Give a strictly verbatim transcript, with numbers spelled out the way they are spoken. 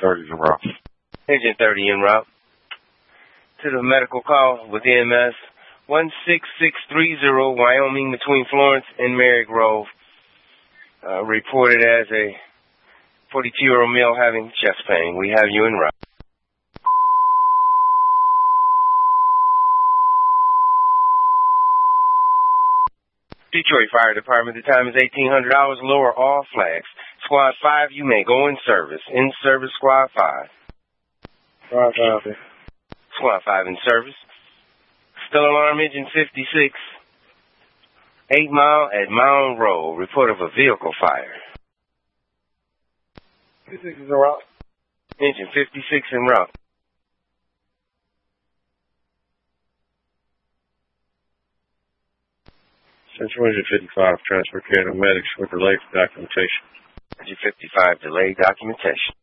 thirty en route. Engine thirty en route. To the medical call with E M S. one six six three zero, Wyoming, between Florence and Marygrove. Uh, reported as a forty-two-year-old male having chest pain. We have you en route. Detroit Fire Department, the time is eighteen hundred hours. Lower all flags. Squad five, you may go in service. In service, Squad five. Squad five. Squad five in service. Still alarm engine fifty-six. eight mile at Mound Road. Report of a vehicle fire. fifty-six is en route. Engine fifty-six en route. Central Engine fifty-five, transfer care to medics with delayed documentation. Engine fifty-five, delayed documentation.